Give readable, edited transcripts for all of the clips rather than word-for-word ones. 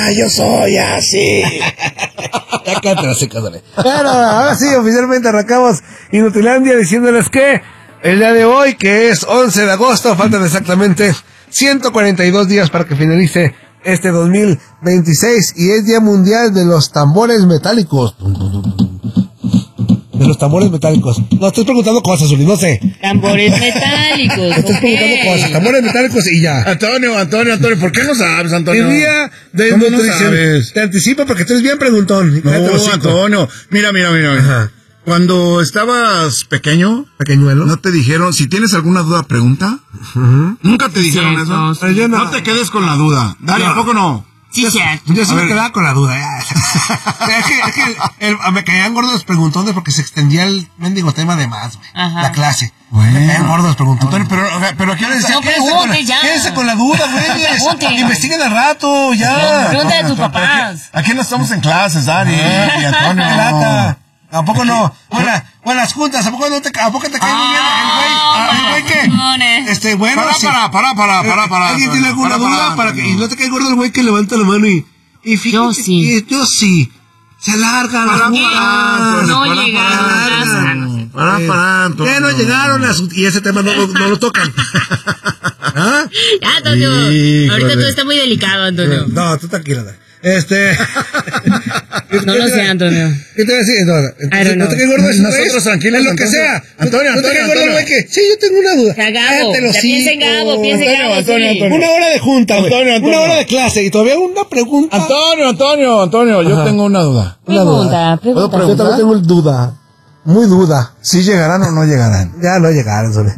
yo soy así. Ya cállate la seca, dale. Bueno, ahora sí, oficialmente arrancamos Inutilandia diciéndoles que el día de hoy, que es 11 de agosto, faltan exactamente 142 días para que finalice este 2026 y es Día Mundial de los Tambores Metálicos. De los tambores metálicos. No, estoy preguntando cosas, Uli, no sé. Tambores metálicos. Estoy preguntando cosas, tambores metálicos y ya. Antonio, ¿por qué no sabes, Antonio? El día de ¿Cómo no nutrición. sabes? Te anticipo porque tú eres bien preguntón. No, Antonio, mira. Ajá. Cuando estabas pequeño, Pequeñuelo. ¿no te dijeron, si tienes alguna duda, pregunta? Nunca te dijeron Sí, eso. no, sí. Yo No te quedes con la duda. Dale, ¿a poco no? Sí, cierto. Yo sí A me ver. quedaba con la duda. Es que me caían gordos los preguntones porque se extendía el mendigo tema de más, güey. Ajá. La clase. Bueno. Me caían gordos los preguntones. Antonio, pero ¿qué le decía? No preguntes ya. Quédense con la duda, güey. preguntes. Investiguen al rato, ya. Pregúntale a tus papás. Aquí no estamos en clases, Dani y Antonio. Qué lata. ¿A poco no? Buenas juntas, ¿a poco te cae muy bien el güey que? Bueno, sí. Para. ¿Alguien tiene alguna duda para que y no te cae gordo el güey que levanta la mano y fíjate Yo sí. yo sí. Se alargan las juntas. No llegaron. Para, Antonio. Ya no llegaron y ese tema no lo tocan. ¿Ah? Ya, Antonio. Híjole. Ahorita todo está muy delicado, Antonio. No, tú tranquila. No lo sé, Antonio. ¿Qué te voy a decir? No te cae gordo eso. Nosotros tranquilos, En lo que entonces. sea. Antonio, no te cae gordo el Antonio. güey que. Sí, yo tengo una duda. Ya, Gabo. Cállate los Ya piensa en hocico. Gabo, piensa en Gabo. Antonio, sí. Antonio. Una hora de junta, güey. Antonio. Una hora de clase y todavía una pregunta. Antonio, yo Ajá. tengo una duda. Pregunta. Yo también tengo duda. Muy duda. ¿Sí llegarán o no llegarán? Ya no llegaron, Zuli.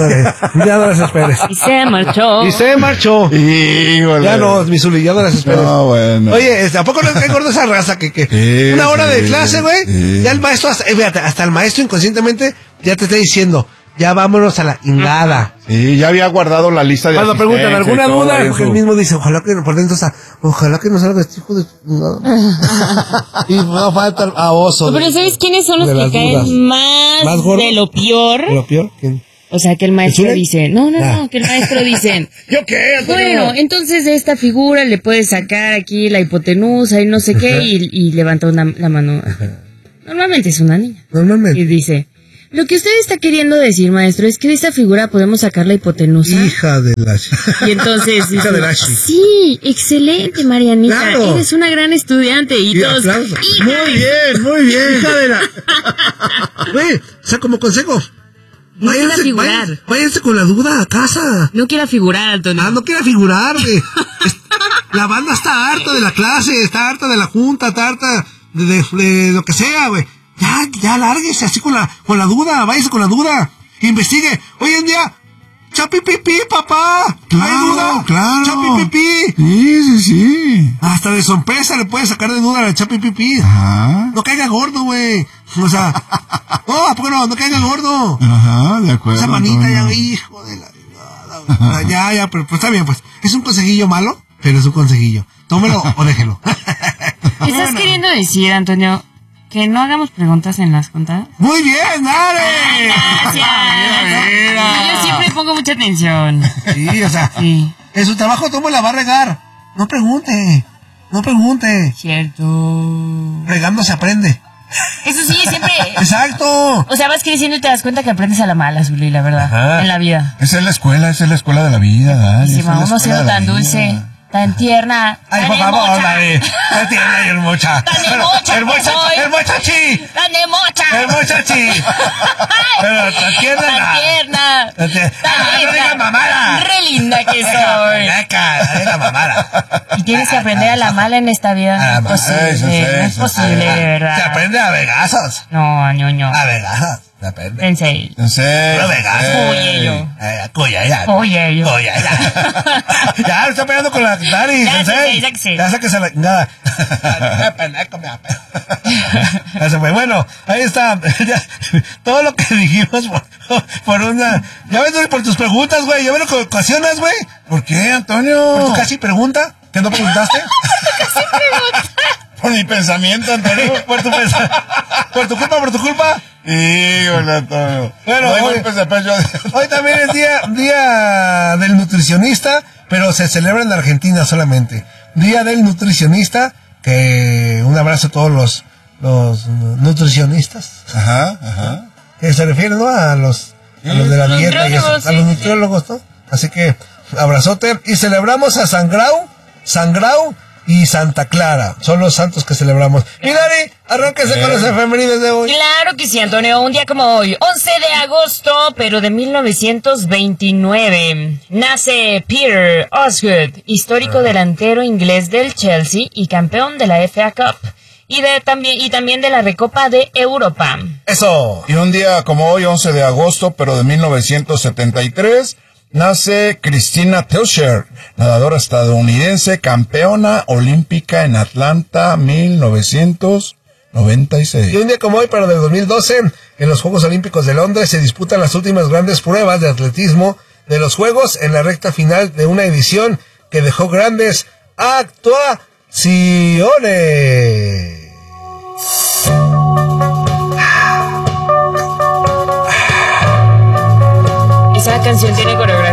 Ya no las esperes. Y se marchó. Y se marchó. Híjole. Ya no, mi Zuli, ya no las esperes. No, bueno. Oye, ¿a poco no te cae gordo esa raza que Sí, una hora de sí, clase, güey? sí. Ya el maestro, fíjate, hasta el maestro inconscientemente ya te está diciendo, ya vámonos a la ingada. Sí, ya había guardado la lista de Cuando preguntan asistencia alguna y todo duda, eso. porque él mismo dice, ojalá que por dentro está, ojalá que no salga este hijo de... No. Y no falta el oso. Pero ¿sabes quiénes son los de que las caen dudas. más ¿Más gordos? de lo peor? ¿Lo peor? ¿Quién? O sea, que el maestro ¿El Zule? dice, no, que el maestro dice, ¿Yo qué, Antonio? bueno, entonces de esta figura le puedes sacar aquí la hipotenusa y no sé qué, y levanta la mano. Normalmente es una niña. Y Normalmente. dice, lo que usted está queriendo decir, maestro, es que de esta figura podemos sacar la hipotenusa. Hija de la... Y entonces Hija dice, de la chi. sí, excelente, Marianita, Claro. eres una gran estudiante. Y Y todos, aplausos. "Hija". Muy bien. Hija de la... Güey, o sea, como consejo, No quiera figurar. váyanse con la duda a casa. No quiera figurar, Antonio. No quiera figurar, güey. La banda está harta de la clase, está harta de la junta, está harta de lo que sea, güey. Ya, lárguese así con la duda, váyase con la duda. Investigue. Hoy en día, chapipipí, papá. ¿No hay duda? Claro. Chapipipí. Sí. Hasta de sorpresa le puede sacar de duda a la chapipipí. Ajá. No caiga gordo, güey. O sea, no, ¿a poco no caiga gordo? Ajá, de acuerdo. Esa manita ya, Antonio. hijo de la... Ya, pero pues está bien, pues. Es un consejillo malo, pero es un consejillo. Tómelo o déjelo. ¿Estás queriendo decir, Antonio, que no hagamos preguntas en las juntas? Muy bien, dale. Gracias. Yo siempre pongo mucha atención. Sí, o sea, Sí, en su trabajo ¿cómo la va a regar? No pregunte. cierto. Regando se aprende. Eso sí, siempre. Exacto. O sea, vas creciendo y te das cuenta que aprendes a la mala, Zuli, la verdad. Ajá. En la vida. Esa es la escuela de la vida, Dani. Y si Esa es la vamos escuela siendo de la tan vida. dulce, tan tierna. Ay, tan por favor, hermosa, dale. La tierna y hermosa. Tan hermosa que soy. El muchachi. Tan hermosa. El muchachi. Pero tan tierna. Tan tierna. Tan tierna. Tan No digas mamada. Re linda que soy. No digas mamada. Y tienes que aprender a la mala en esta vida. Ah, No es posible, eso, no es eso, posible, de verdad. Se aprende a vergazos. No. A vergazos. Se aprende. En serio. No sé. Puro vergazo. Oye, yo. Cuya, ya. Oye, yo. Oye, ya. Ya, está peleando con la Dari. Ya, Sensei. sáquese. Ya sáquese la nada. Ya se fue. Bueno, ahí está. Ya, todo lo que dijimos por una. Ya ves, por tus preguntas, güey. Ya ves lo que ocasionas, güey. ¿Por qué, Antonio? Por tu casi pregunta. ¿Que no preguntaste? Por mi pensamiento, Antonio. Por tu culpa. Híjole, Antonio. Bueno, No hay hoy- golpes de pecho. Hoy también es día del nutricionista, pero se celebra en Argentina solamente. Día del Nutricionista, que un abrazo a todos los nutricionistas. Ajá. Que se refiere, ¿no? A los de la dieta y eso, a los nutriólogos, ¿no? Así que, abrazote. Y celebramos a San Grau y Santa Clara. Son los santos que celebramos. Y Dari, arránquese con las efemérides de hoy. Claro que sí, Antonio. Un día como hoy, 11 de agosto, pero de 1929, nace Peter Osgood, histórico delantero inglés del Chelsea y campeón de la FA Cup. Y también de la Recopa de Europa. Eso. Y un día como hoy, 11 de agosto, pero de 1973, nace Christina Teuscher, nadadora estadounidense, campeona olímpica en Atlanta, 1996. Y un día como hoy, pero de 2012, en los Juegos Olímpicos de Londres se disputan las últimas grandes pruebas de atletismo de los Juegos en la recta final de una edición que dejó grandes actuaciones. Esa canción tiene coreografía.